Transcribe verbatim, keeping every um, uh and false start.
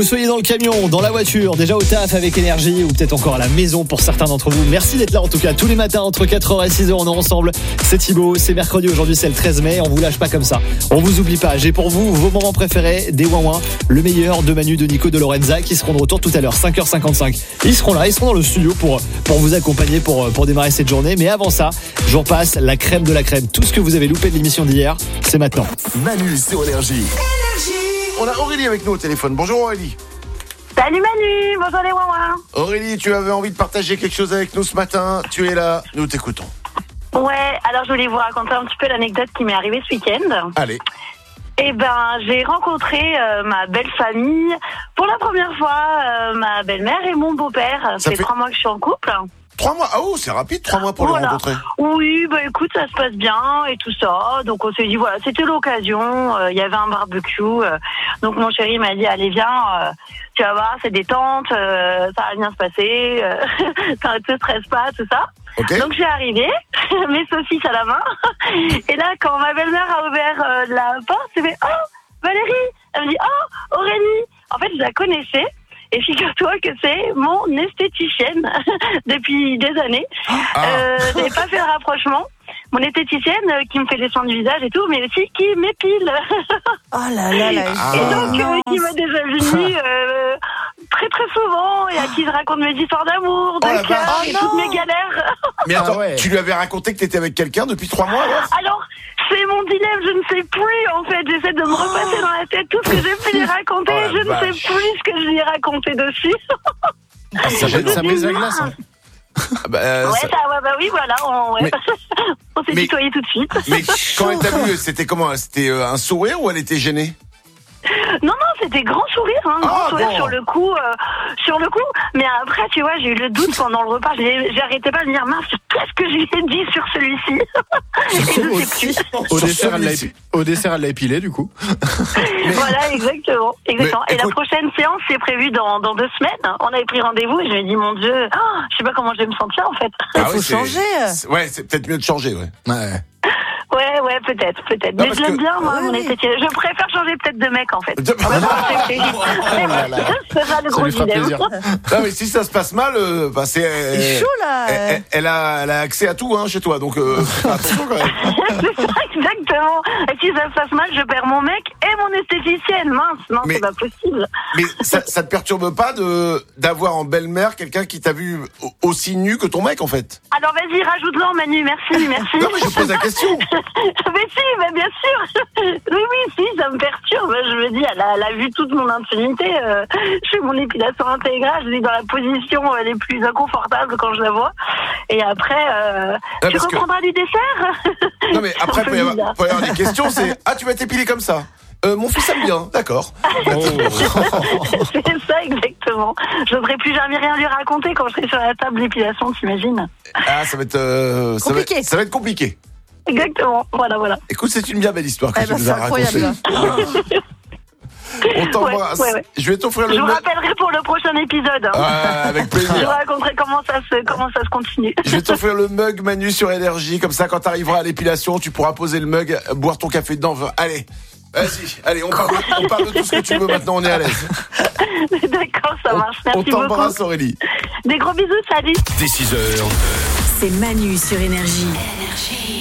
vous soyez dans le camion, dans la voiture, déjà au taf avec Énergie ou peut-être encore à la maison pour certains d'entre vous. Merci d'être là en tout cas tous les matins entre quatre heures et six heures. On est ensemble. C'est Thibaut, c'est mercredi aujourd'hui, c'est le treize mai. On vous lâche pas comme ça. On vous oublie pas. J'ai pour vous vos moments préférés des ouin ouin. Le meilleur de Manu, de Nico, de Lorenza qui seront de retour tout à l'heure, cinq heures cinquante-cinq. Ils seront là, ils seront dans le studio pour, pour vous accompagner pour, pour démarrer cette journée. Mais avant ça, je vous repasse la crème de la crème. Tout ce que vous avez loupé de l'émission d'hier, c'est maintenant. Manu sur Énergie. On a Aurélie avec nous au téléphone. Bonjour Aurélie. Salut Manu, bonjour les ouin-ouin. Aurélie, tu avais envie de partager quelque chose avec nous ce matin. Tu es là, nous t'écoutons. Ouais, alors je voulais vous raconter un petit peu l'anecdote qui m'est arrivée ce week-end. Allez. Eh ben, j'ai rencontré euh, ma belle famille pour la première fois, euh, ma belle-mère et mon beau-père. Ça fait trois mois que je suis en couple. Trois mois, ah oh, c'est rapide, trois mois pour voilà. le rencontrer. Oui, bah écoute, ça se passe bien et tout ça. Donc on s'est dit voilà, c'était l'occasion. Il euh, y avait un barbecue. Euh, donc mon chéri m'a dit allez viens, euh, tu vas voir, c'est détente, euh, ça va bien se passer. Euh, ça ne te stresse pas, tout ça. Okay. Donc j'ai arrivé, mes saucisses à la main. Et là, quand ma belle-mère a ouvert euh, la porte, j'ai fait oh Valérie. Elle me dit oh Aurélie. En fait, je la connaissais. Et figure-toi que c'est mon esthéticienne depuis des années. Ah. Euh, j'avais pas fait le rapprochement. Mon esthéticienne euh, qui me fait les soins du visage et tout, mais aussi qui m'épile. Oh là là là. Et donc, euh, qui m'a déjà venu euh, très très souvent et à qui je raconte mes histoires d'amour, de oh cœur et non. toutes mes galères. Mais attends, ah ouais. tu lui avais raconté que t'étais avec quelqu'un depuis trois mois alors ? Alors, c'est mon dilemme, je ne sais plus en fait. J'essaie de me repasser dans la tête tout ce que j'ai pu lui raconter. Oh je vache. ne sais plus ce que je lui ai raconté dessus. Ah, ça ça brise la glace. Hein. Bah, euh, ouais, ça... ça, ouais, bah oui, voilà, on, ouais. mais... on s'est mais... tutoyé tout de suite. Mais quand elle t'a vu, c'était comment ? C'était un sourire ou elle était gênée ? Non, non, c'était grand sourire, hein, grand ah, sourire bon. sur le coup, euh, sur le coup. Mais après, tu vois, j'ai eu le doute pendant le repas. J'ai, j'arrêtais pas de me dire, mince, qu'est-ce que je lui ai dit sur celui-ci ? Et je sais plus. Au dessert, elle l'a épi... Au dessert, elle l'a épilé, du coup. Mais... Voilà, exactement, exactement. Mais, et écoute... la prochaine séance, c'est prévu dans, dans deux semaines. On avait pris rendez-vous et je me ai dit, mon Dieu, oh, je sais pas comment je vais me sentir, en fait. Il ah, faut ouais, changer. C'est... Ouais, c'est peut-être mieux de changer, ouais. Ouais. Ouais, ouais, peut-être, peut-être. Non, mais je l'aime que... bien, moi, ouais, mon esthéticienne. Je préfère changer peut-être de mec, en fait. De... Ah, bah, c'est ça le gros dilemme. Non, mais si ça se passe mal, euh, bah, c'est... Euh, c'est chaud, là. Elle, elle, a, elle a accès à tout, hein, chez toi, donc euh, attention, quand même. C'est ça, exactement. Et si ça se passe mal, je perds mon mec et mon esthéticienne. Mince, non, mais, c'est pas possible. Mais ça, ça te perturbe pas de, d'avoir en belle-mère quelqu'un qui t'a vu aussi nu que ton mec, en fait ? Alors, vas-y, rajoute-le, Manu, merci, merci. Non, mais je pose la question. Mais si, mais bien sûr. Oui, oui, si, ça me perturbe. Je me dis, elle a, elle a vu toute mon intimité. Euh, je fais mon épilation intégrale, je suis dans la position euh, les plus inconfortables quand je la vois. Et après, euh, ah, tu reprendras que... du dessert. Non, mais après, il peut y avoir, peut y avoir des questions, c'est « Ah, tu vas t'épiler comme ça ?» Euh, mon fils aime bien, d'accord. Oh. C'est ça, exactement. Je n'oserais plus jamais rien lui raconter quand je serai sur la table d'épilation, t'imagines ? Ah, ça va être, euh, ça va être, ça va être compliqué. Exactement, voilà, voilà. Écoute, c'est une bien belle histoire que eh tu ben, nous as racontée. On t'embrasse. Ouais, ouais, ouais. Je vais t'offrir le. Je vous rappellerai pour le prochain épisode. Hein. Ah, avec plaisir. Je vous raconterai comment ça se comment ça se continue. Je vais t'offrir le mug Manu sur Énergie, comme ça quand tu arriveras à l'épilation, tu pourras poser le mug, boire ton café dedans. Allez. Vas-y, allez, on parle, de, on parle de tout ce que tu veux maintenant, on est à l'aise. D'accord, ça marche, merci beaucoup. On t'embrasse, beaucoup. Aurélie. Des gros bisous, salut. Dès six heures. C'est Manu sur Énergie. Énergie.